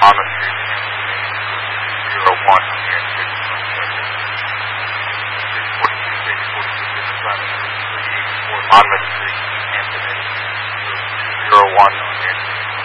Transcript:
Monmouth Street, Hampton, 201 here in Richmond, 642 Business Avenue, 384 Monmouth Street, Hampton, 201